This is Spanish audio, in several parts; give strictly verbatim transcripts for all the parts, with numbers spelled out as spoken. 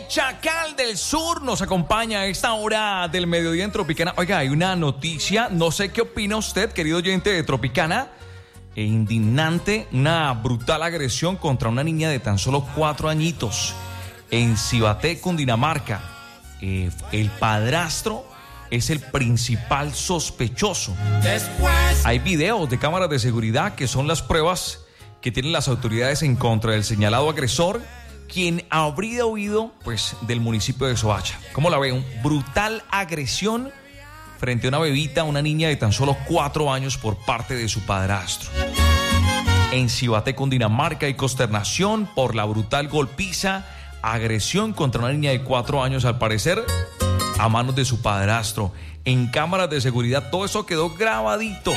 Chacal del Sur nos acompaña a esta hora del mediodía en Tropicana. Oiga, hay una noticia, no sé qué opina usted, querido oyente de Tropicana. E indignante, una brutal agresión contra una niña de tan solo cuatro añitos en Cibaté, Cundinamarca. Eh, el padrastro es el principal sospechoso. Después... Hay videos de cámaras de seguridad que son las pruebas que tienen las autoridades en contra del señalado agresor, quien habría huido pues, del municipio de Soacha. ¿Cómo la ven? Brutal agresión frente a una bebita, una niña de tan solo cuatro años por parte de su padrastro. En Cibaté, Cundinamarca, hay consternación por la brutal golpiza, agresión contra una niña de cuatro años, al parecer, a manos de su padrastro. En cámaras de seguridad, todo eso quedó grabadito.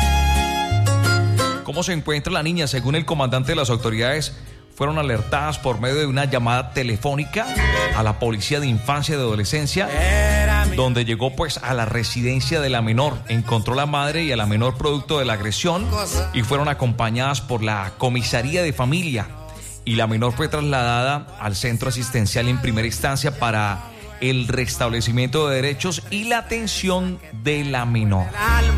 ¿Cómo se encuentra la niña? Según el comandante de las autoridades, fueron alertadas por medio de una llamada telefónica a la Policía de Infancia y de Adolescencia, donde llegó pues a la residencia de la menor, encontró a la madre y a la menor producto de la agresión y fueron acompañadas por la comisaría de familia, y la menor fue trasladada al centro asistencial en primera instancia para el restablecimiento de derechos y la atención de la menor.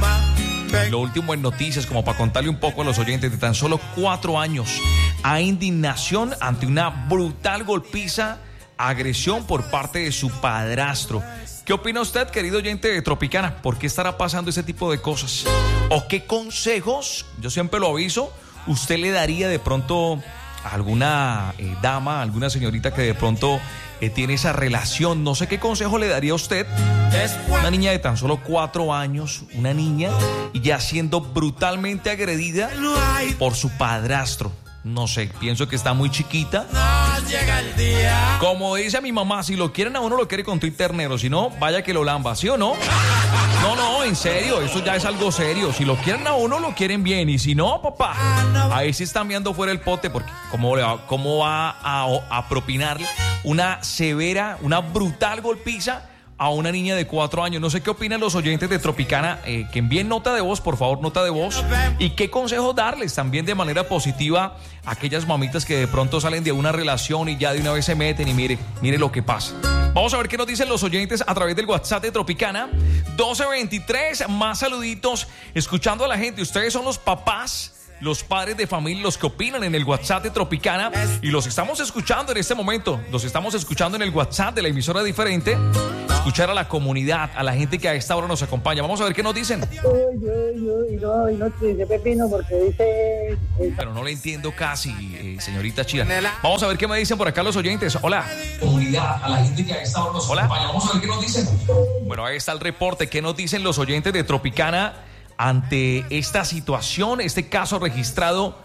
Lo último en noticias, como para contarle un poco a los oyentes, de tan solo cuatro años, hay indignación ante una brutal golpiza, agresión por parte de su padrastro. ¿Qué opina usted, querido oyente de Tropicana? ¿Por qué estará pasando ese tipo de cosas? ¿O qué consejos, yo siempre lo aviso, usted le daría de pronto a alguna eh, dama, a alguna señorita que de pronto eh, tiene esa relación? No sé qué consejo le daría a usted. Una niña de tan solo cuatro años, una niña, y ya siendo brutalmente agredida por su padrastro. No sé, pienso que está muy chiquita. Llega el día. Como dice mi mamá, si lo quieren a uno lo quiere con tu ternero, si no, vaya que lo lamba, ¿sí o no? No, no, en serio, eso ya es algo serio. Si lo quieren a uno, lo quieren bien, y si no, papá, ahí sí están viendo fuera el pote, porque ¿cómo, le va, cómo va a, a propinarle una severa, una brutal golpiza a una niña de cuatro años? No sé qué opinan los oyentes de Tropicana, eh, que envíen nota de voz, por favor, nota de voz, y qué consejos darles también de manera positiva a aquellas mamitas que de pronto salen de una relación y ya de una vez se meten y mire, mire lo que pasa. Vamos a ver qué nos dicen los oyentes a través del WhatsApp de Tropicana, doce veintitrés, más saluditos, escuchando a la gente. Ustedes son los papás, los padres de familia, los que opinan en el WhatsApp de Tropicana, y los estamos escuchando en este momento, los estamos escuchando en el WhatsApp de la emisora diferente. Escuchar a la comunidad, a la gente que a esta hora nos acompaña. Vamos a ver qué nos dicen. Uy, uy, uy, no, y no te dice Pepino porque dice... Pero no le entiendo casi, eh, señorita Chira. Vamos a ver qué me dicen por acá los oyentes. Hola. Comunidad, a la gente que a esta hora nos acompaña. Vamos a ver qué nos dicen. Bueno, ahí está el reporte. ¿Qué nos dicen los oyentes de Tropicana ante esta situación, este caso registrado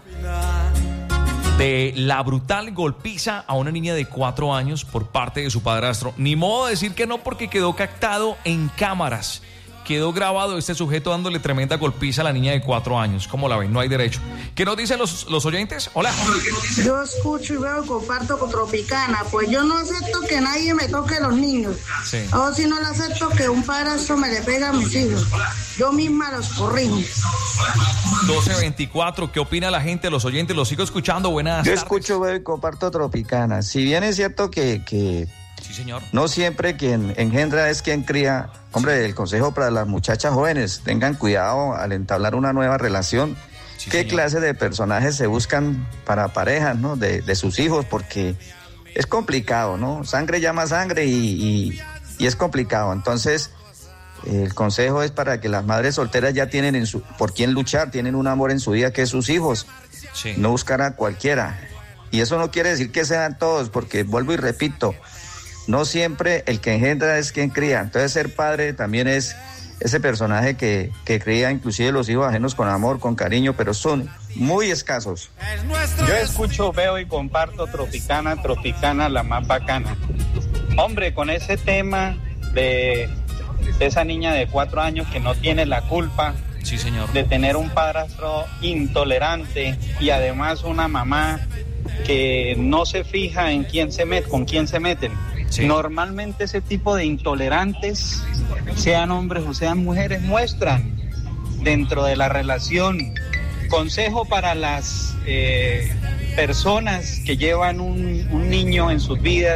de la brutal golpiza a una niña de cuatro años por parte de su padrastro? Ni modo de decir que no, porque quedó captado en cámaras. Quedó grabado este sujeto dándole tremenda golpiza a la niña de cuatro años. ¿Cómo la ven? No hay derecho. ¿Qué nos dicen los, los oyentes? Hola. Yo escucho y veo y comparto con Tropicana. Pues yo no acepto que nadie me toque a los niños. Sí. O si no le acepto que un padrastro me le pega a mis hijos. Yo misma los corrijo. doce veinticuatro, ¿qué opina la gente, los oyentes? Los sigo escuchando. Buenas Yo tardes. escucho, veo y comparto Tropicana. Si bien es cierto que... que... Sí, señor. No siempre quien engendra es quien cría. Hombre, el consejo para las muchachas jóvenes, tengan cuidado al entablar una nueva relación. Sí, ¿qué señor. clase de personajes se buscan para parejas, ¿no? De, de sus hijos, porque es complicado, ¿no? Sangre llama sangre y, y, y es complicado. Entonces, el consejo es para que las madres solteras ya tienen en su, por quién luchar, tienen un amor en su vida que es sus hijos. Sí. No buscar a cualquiera. Y eso no quiere decir que sean todos, porque vuelvo y repito, no siempre el que engendra es quien cría. Entonces ser padre también es ese personaje que, que cría inclusive los hijos ajenos con amor, con cariño, pero son muy escasos. Yo escucho, veo y comparto Tropicana, Tropicana la más bacana. Hombre, con ese tema de esa niña de cuatro años que no tiene la culpa, sí, señor, de tener un padrastro intolerante y además una mamá que no se fija en quién se mete, con quién se meten. Sí. Normalmente ese tipo de intolerantes, sean hombres o sean mujeres, muestran dentro de la relación. Consejo para las eh, personas que llevan un, un niño en sus vidas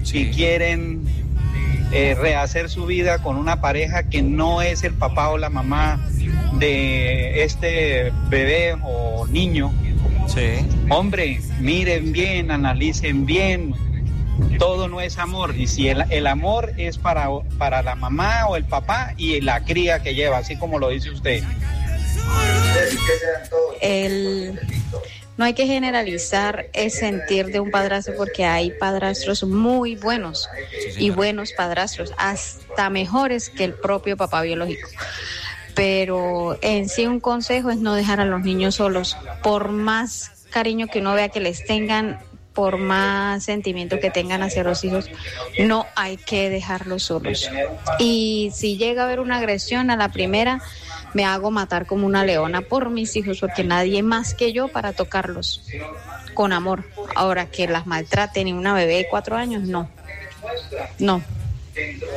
sí. y quieren eh, rehacer su vida con una pareja que no es el papá o la mamá de este bebé o niño. Sí. Hombre, miren bien, analicen bien. Todo no es amor, y si el, el amor es para, para la mamá o el papá y la cría que lleva, así como lo dice usted. El, no hay que generalizar el sentir de un padrastro, porque hay padrastros muy buenos y buenos padrastros, hasta mejores que el propio papá biológico. Pero en sí un consejo es no dejar a los niños solos, por más cariño que uno vea que les tengan, por más sentimiento que tengan hacia los hijos, no hay que dejarlos solos. Y si llega a haber una agresión, a la primera me hago matar como una leona por mis hijos, porque nadie más que yo para tocarlos con amor. Ahora que las maltraten y una bebé de cuatro años, no, no.